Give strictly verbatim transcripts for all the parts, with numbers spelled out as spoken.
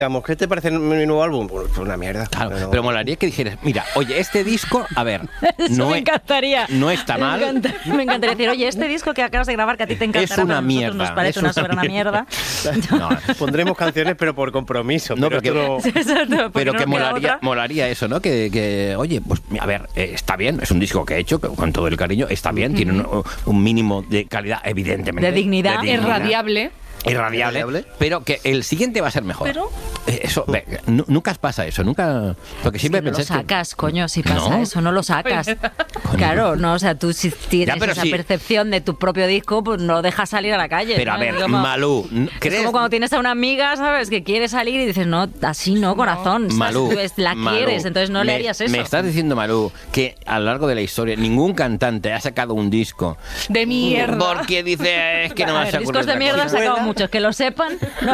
Digamos, ¿qué te parece mi nuevo álbum? Pues una mierda. Claro, pero, pero molaría que dijeras, mira, oye, este disco, a ver, Eso no me es- encantaría. no está mal. Me, encanta- me encantaría decir, oye, este disco que acabas de grabar, que a ti te encantará, Es una pero a nosotros mierda, nos parece es una una soberana mierda. No, Pondremos canciones, pero por compromiso. No, pero porque- esto no- Exacto, porque pero no que nos queda molaría, otra. molaría eso, ¿no? Que, que, oye, pues a ver, eh, está bien, es un disco que he hecho con todo el cariño, está bien, tiene un, un mínimo de calidad, evidentemente. De dignidad. Irradiable. Irradiable, Irradiable. pero que el siguiente va a ser mejor. Pero- Eh, Eso, ve, nu- nunca os pasa eso, nunca. Porque Si siempre no lo pensé que. sacas, coño, si pasa No. eso, no lo sacas. Claro, no, o sea, tú si tienes Ya, pero esa sí. percepción de tu propio disco, pues no lo dejas salir a la calle. Pero a ¿no? ver, Es como- Malú, Es ¿crees? como cuando tienes a una amiga, ¿sabes? Que quiere salir y dices, no, así no, corazón. Estás- Malú, tú es- la Malú, quieres, entonces no le me- harías eso. Me estás diciendo, Malú, que a lo largo de la historia ningún cantante ha sacado un disco De mierda. porque dice es que no A me ver, saco discos de otra mierda han cosa". sacado muchos, que lo sepan. No.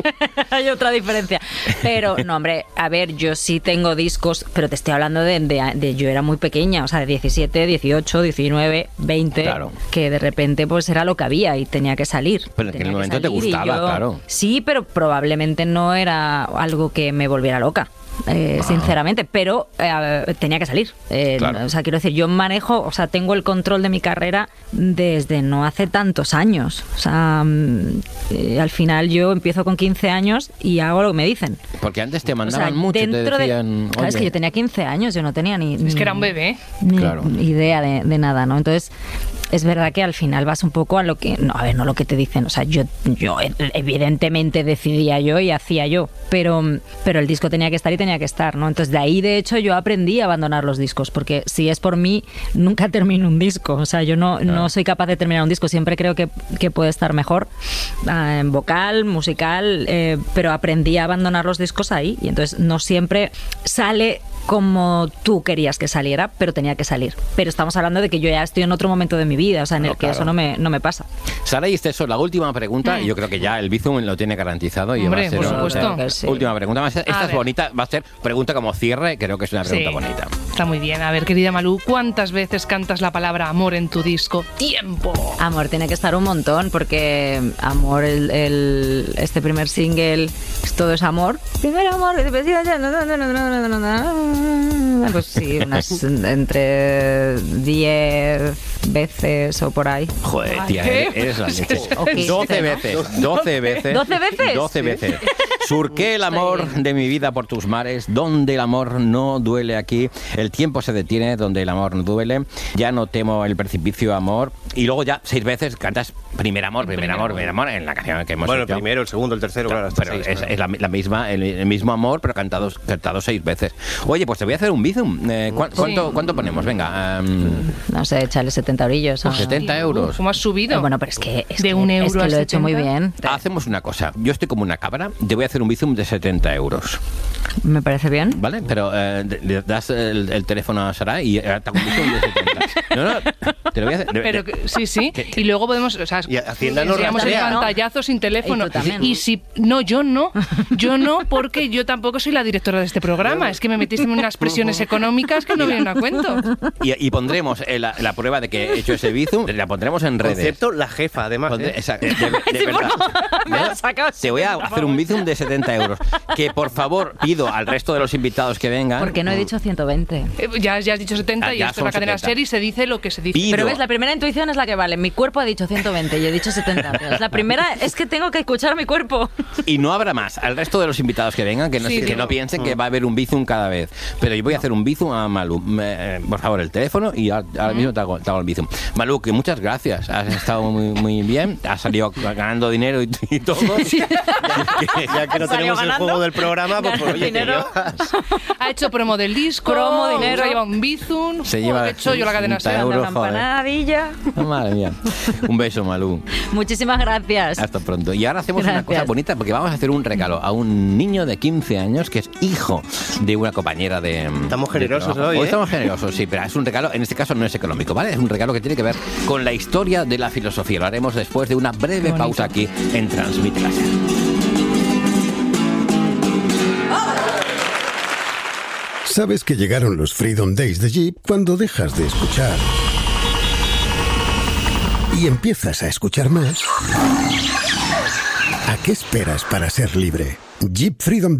Hay otra diferencia. Pero, no, hombre, a ver, yo sí tengo discos, pero te estoy hablando de, de- de- yo era muy pequeña, o sea, de diecisiete, dieciocho, diecinueve, veinte, Claro. que de repente pues era lo que había y tenía que salir. Pero en Tenía aquel que momento te salir y gustaba, yo- claro. Sí, pero probablemente no era algo que me volviera loca. eh, Ah. sinceramente, pero eh, tenía que salir. Eh, Claro. O sea, quiero decir, yo manejo, o sea, tengo el control de mi carrera desde no hace tantos años. O sea, mm, eh, al final yo empiezo con quince años y hago lo que me dicen. Porque antes te O sea, mandaban mucho, te dentro de- decían. Claro, es que "Oye". yo tenía quince años, yo no tenía ni... Es que era un ni- bebé. ni Claro. idea de, de nada, ¿no? Entonces, es verdad que al final vas un poco a lo que... No, a ver, no lo que te dicen. O sea, yo, yo evidentemente decidía yo y hacía yo, pero, pero el disco tenía que estar y tenía que estar, ¿no? Entonces, de ahí, de hecho, yo aprendí a abandonar los discos, porque si es por mí, nunca termino un disco. O sea, yo no, no soy capaz de terminar un disco. Siempre creo que, que puede estar mejor, ah, en vocal, musical, eh, pero aprendí a abandonar los discos ahí. Y entonces, no siempre sale como tú querías que saliera, pero tenía que salir. Pero estamos hablando de que yo ya estoy en otro momento de mi vida, o sea, en No, el que claro. eso no me, no me pasa. Sara y Esteso, la última pregunta, y yo creo que ya el Bizum lo tiene garantizado. Y Hombre, va a ser por una- supuesto. Que sí. Última pregunta. Va a ser- esta A es ver. bonita, va a ser pregunta como cierre, creo que es una pregunta Sí. bonita. Está muy bien. A ver, querida Malú, ¿cuántas veces cantas la palabra amor en tu disco? ¡Tiempo! Amor tiene que estar un montón, porque Amor, el, el- este primer single, todo es amor. Primer amor, pues sí, unas entre diez veces o por ahí. Joder, Ay, tía, ¿qué? eres, eres la leche. Ok, doce ¿no? veces, doce veces. ¿doce veces? doce veces. Surqué el amor de mi vida por tus mares, donde el amor no duele aquí. El tiempo se detiene, donde el amor no duele. Ya no temo el precipicio, amor. Y luego ya seis veces cantas primer amor, primer, Primer amor, amor. primer amor en la canción que hemos Bueno, el hecho. primero, el segundo, el tercero, claro, hasta Pero seis, es, claro. es la, la misma, el, el mismo amor, pero cantado, cantado seis veces. Oye, pues te voy a hacer un bizum. Eh, ¿cu- cuánto, ¿Cuánto ponemos? Venga, um, No sé, echarle setenta eurillos. a- setenta euros. ¿Cómo has subido? Bueno, pero es que, es De que- un es euro que a lo he hecho muy setenta. bien. Hacemos una cosa. Yo estoy como una cabra. Te voy a hacer un bizum de setenta euros. Me parece bien. ¿Vale? Pero eh, de- le das el, el teléfono a Sara y eh, te hago un bizum de setenta. No, no, te lo voy a hacer. de- Pero de- que- sí, sí. Y luego podemos, o sea, Y Hacienda nos enseñamos el rastrea, ¿no? pantallazo sin teléfono. Y tú también. Y si no, yo no, yo no, porque yo tampoco soy la directora de este programa. Es que me metiste en unas presiones económicas que no vienen a cuento. y, y pondremos eh, la, la prueba de que he hecho ese bizum, la pondremos en redes. Concepto, la jefa, además. Pondré- ¿eh? esa- de, de- de verdad. Me ¿No? lo sacas. Te voy a hacer un bizum de setenta euros. Que por favor pido al resto de los invitados que vengan. Porque no he dicho ciento veinte. Eh, Ya, ya has dicho setenta Ah, y ya esto es la son cadena setenta. SER y se dice lo que se dice. Pido- Pero ves, la primera intuición es la que vale. Mi cuerpo ha dicho ciento veinte y he dicho setenta. Pero la primera es que tengo que escuchar mi cuerpo. Y no habrá más. Al resto de los invitados que vengan, que no, Sí, que no. no piensen que va a haber un bizum cada vez. Pero yo voy a hacer un bizum a Malú. Me- eh, por favor, el teléfono y ahora ahora mismo te hago, te hago el bizum. Malú, que muchas gracias. Has estado muy, muy bien. Has salido ganando dinero y, y todo. Ya que no Salió tenemos el ganando. juego del programa, pues, pues, oye, que Dinero. llevas- Ha hecho promo del disco, Promo, dinero. se ha llevado un bizum, Se lleva he hecho yo la cadena setenta SER. euros. Una joder. empanadilla. Madre mía. Un beso, Malú. Muchísimas gracias. Hasta pronto. Y ahora hacemos una Gracias. cosa bonita porque vamos a hacer un regalo a un niño de quince años que es hijo de una compañera de. Estamos de generosos trabajo. hoy, ¿eh? estamos generosos, sí, pero es un regalo, en este caso no es económico, ¿vale? Es un regalo que tiene que ver con la historia de la filosofía. Lo haremos después de una breve pausa aquí en Transmite Láser. Sabes que llegaron los Freedom Days de Jeep cuando dejas de escuchar y empiezas a escuchar más. ¿A qué esperas para ser libre? Jeep Freedom